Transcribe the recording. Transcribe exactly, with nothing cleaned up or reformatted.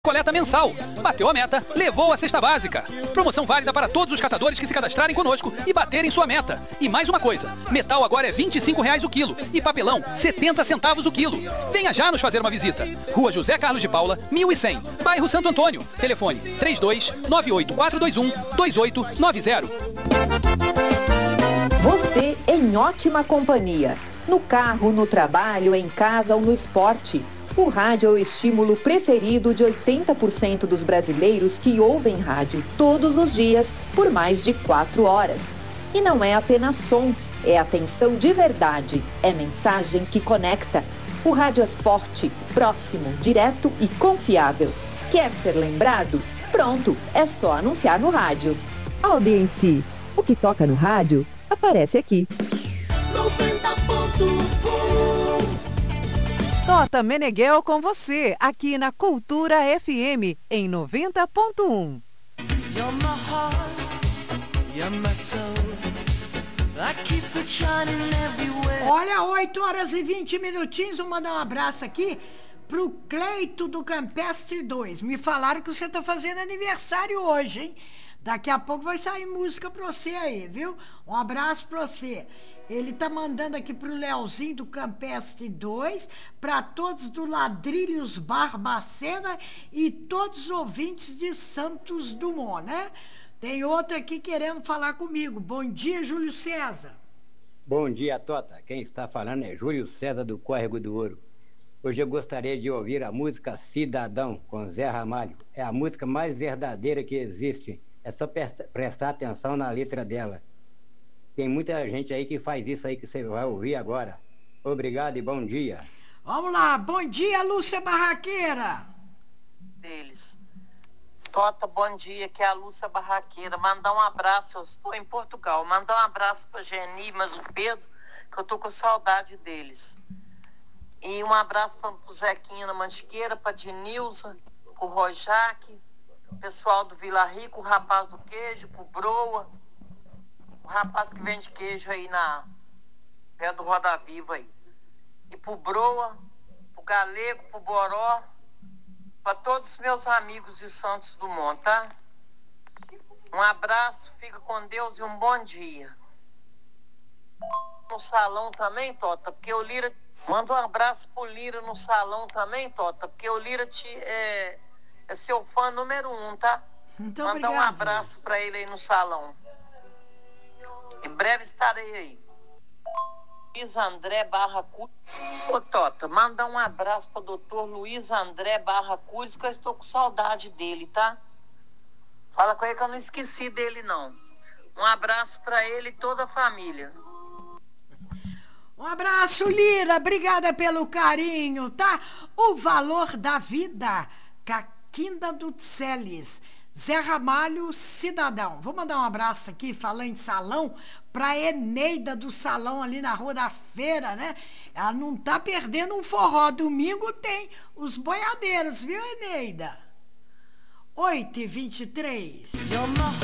Coleta mensal. Bateu a meta, levou a cesta básica. Promoção válida para todos os caçadores que se cadastrarem conosco e baterem sua meta. E mais uma coisa, metal agora é vinte e cinco reais o quilo e papelão setenta centavos o quilo. Venha já nos fazer uma visita. Rua José Carlos de Paula, mil e cem, bairro Santo Antônio. Telefone três dois nove oito quatro dois um dois oito nove zero. Você em ótima companhia. No carro, no trabalho, em casa ou no esporte. O rádio é o estímulo preferido de oitenta por cento dos brasileiros que ouvem rádio todos os dias por mais de quatro horas. E não é apenas som, é atenção de verdade, é mensagem que conecta. O rádio é forte, próximo, direto e confiável. Quer ser lembrado? Pronto, é só anunciar no rádio. Audiência, o que toca no rádio aparece aqui. noventa ponto um Tota Meneghel com você, aqui na Cultura F M, em noventa ponto um. Olha, oito horas e vinte minutinhos, vou mandar um abraço aqui pro Cleito do Campestre dois. Me falaram que você tá fazendo aniversário hoje, hein? Daqui a pouco vai sair música pra você aí, viu? Um abraço pra você. Ele tá mandando aqui pro Leozinho do Campestre dois, para todos do Ladrilhos Barbacena e todos os ouvintes de Santos Dumont, né? Tem outro aqui querendo falar comigo. Bom dia, Júlio César. Bom dia, Tota. Quem está falando é Júlio César do Córrego do Ouro. Hoje eu gostaria de ouvir a música Cidadão, com Zé Ramalho. É a música mais verdadeira que existe. É só prestar atenção na letra dela. Tem muita gente aí que faz isso aí que você vai ouvir agora. Obrigado e bom dia. Vamos lá, bom dia, Lúcia Barraqueira. Deles. Tota, bom dia, que é a Lúcia Barraqueira. Mandar um abraço, eu estou em Portugal. Mandar um abraço para Geni, mas o Pedro, que eu tô com saudade deles. E um abraço para o Zequinha na Mantiqueira, para Dinilza, para o Rojac, pessoal do Vila Rica, o rapaz do queijo, pro Broa, o rapaz que vende queijo aí na perto do Roda Viva aí. E pro Broa, pro Galego, pro Boró, para todos os meus amigos de Santos Dumont, tá? Um abraço, fica com Deus e um bom dia. No salão também, Tota, porque o Lira... Manda um abraço pro Lira no salão também, Tota, porque o Lira te, é, é seu fã número um, tá? Muito Manda obrigado. um abraço pra ele aí no salão. Em breve estarei aí. Luiz André Barra Cures. Ô, Tota, manda um abraço pro doutor Luiz André Barra Cures, que eu estou com saudade dele, tá? Fala com ele que eu não esqueci dele, não. Um abraço pra ele e toda a família. Um abraço, Lira. Obrigada pelo carinho, tá? O valor da vida. Caquinda do Tseles. Zé Ramalho, Cidadão. Vou mandar um abraço aqui, falando em salão, pra Eneida do salão ali na Rua da Feira, né? Ela não tá perdendo um forró. Domingo tem os boiadeiros, viu, Eneida? oito e vinte e três.